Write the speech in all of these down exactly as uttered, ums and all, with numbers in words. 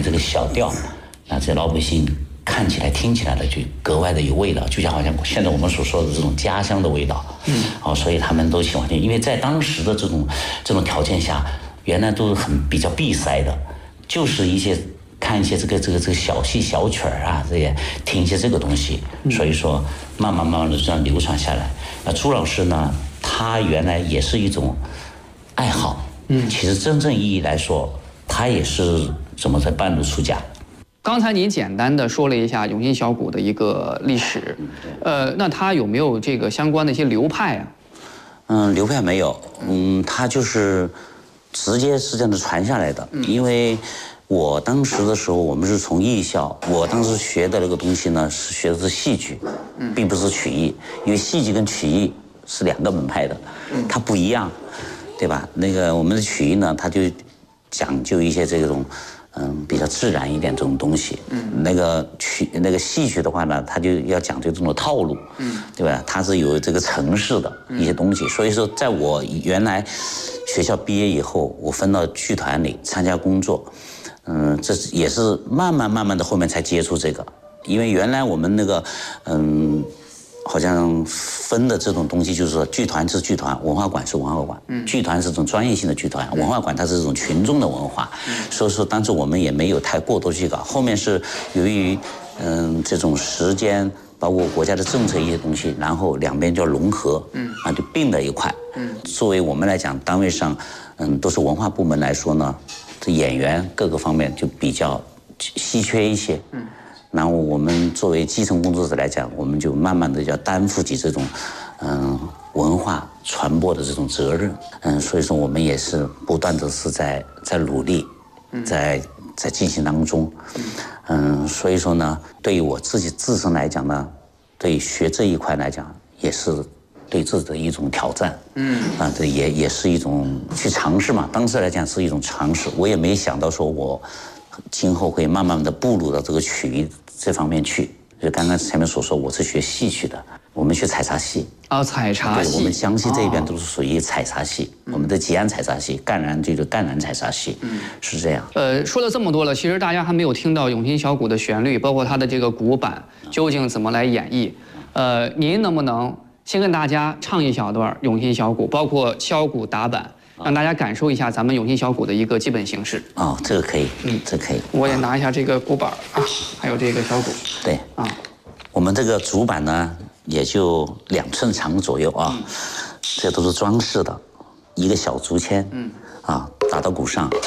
这个小调，那这老百姓看起来、听起来的就格外的有味道，就像好像现在我们所说的这种家乡的味道。嗯，哦，所以他们都喜欢听，因为在当时的这种这种条件下，原来都是很比较闭塞的，就是一些看一些这个这个这个小戏小曲儿啊，这些听一些这个东西，所以说慢慢慢慢的这样流传下来。那朱老师呢，他原来也是一种爱好，嗯，其实真正意义来说，他也是怎么在半路出家。 刚才您简单的说了一下永兴小鼓的一个历史，呃，那它有没有这个相关的一些流派啊？ 嗯，流派没有，嗯，它就是直接是这样的传下来的。因为我当时的时候，我们是从艺校，我当时学的那个东西呢，是学的是戏剧，并不是曲艺，因为戏剧跟曲艺是两个门派的，它不一样，对吧？那个我们的曲艺呢，它就讲究一些这种。嗯，比较自然一点这种东西。嗯，那个曲那个戏曲的话呢，它就要讲究这种套路。嗯，对吧？它是有这个程式的一些东西。所以说，在我原来学校毕业以后，我分到剧团里参加工作。嗯，这也是慢慢慢慢的后面才接触这个，因为原来我们那个嗯。好像分的这种东西，就是说，剧团是剧团，文化馆是文化馆。嗯，剧团是这种专业性的剧团，文化馆它是这种群众的文化。嗯，所以说当时我们也没有太过多去搞。后面是由于嗯这种时间，包括国家的政策一些东西，然后两边就融合，嗯，啊就并在一块。嗯，作为我们来讲，单位上嗯都是文化部门来说呢，这演员各个方面就比较稀缺一些。嗯。然后我们作为基层工作者来讲，我们就慢慢的要担负起这种，嗯，文化传播的这种责任，嗯，所以说我们也是不断的是在在努力，在在进行当中，嗯，所以说呢，对于我自己自身来讲呢，对于学这一块来讲，也是对自己的一种挑战，嗯，啊，这也也是一种去尝试嘛，当时来讲是一种尝试，我也没想到说我今后会慢慢的步入到这个曲艺这方面去，就刚刚前面所说，我是学戏曲的，我们学采茶戏啊，采茶戏， 对，我们江西这边都是属于采茶戏，哦、我们的吉安采茶戏，赣南就是赣南采茶戏，嗯，是这样。 呃，说了这么多了，其实大家还没有听到永兴小鼓的旋律，包括它的这个鼓板究竟怎么来演绎。呃，您能不能先跟大家唱一小段永兴小鼓，包括敲鼓打板？让大家感受一下咱们永兴小鼓的一个基本形式。 哦，这个可以，嗯，这可以。 我也拿一下这个鼓板啊，还有这个小鼓。 对啊，我们这个主板呢，也就两寸长左右啊，嗯、这都是装饰的，一个小竹签，嗯，啊，打到鼓上。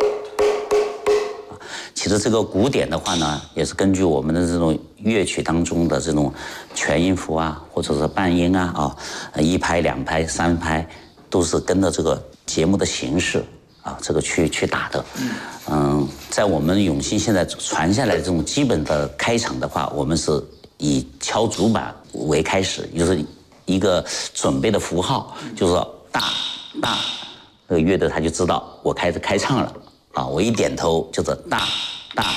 其实这个鼓点的话呢，也是根据我们的这种乐曲当中的这种全音符啊，或者是半音啊，啊，一拍、两拍、三拍，都是跟着这个节目的形式啊，这个去去打的。嗯，在我们永兴现在传下来的这种基本的开场的话，我们是以敲竹板为开始，就是一个准备的符号，就是说大大，这个乐队他就知道我开始开唱了啊，我一点头就是大大。